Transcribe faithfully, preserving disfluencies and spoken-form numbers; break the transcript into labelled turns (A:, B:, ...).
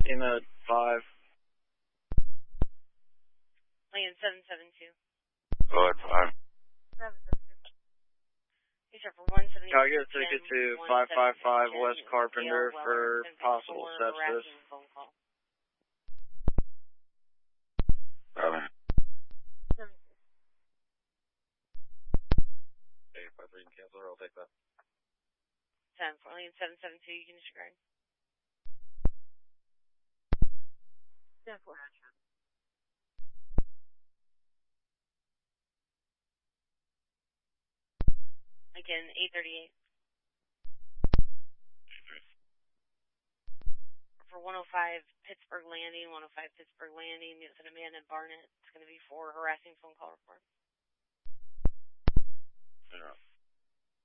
A: Team at five.
B: Land seven seven two.
C: Go ahead, five.
B: seven seven two. These are for one seventy.
A: Can I get a ticket to five five five West Carpenter for possible sepsis?
C: Seven.
A: Okay, if I can cancel her, I'll take that.
B: ten for Land seven seven two, you can disregard. ten four. Again, eight thirty-eight. For one oh five Pittsburgh Landing, one oh five Pittsburgh Landing, it's an Amanda Barnett. It's going to be for harassing phone call report.
C: Yeah.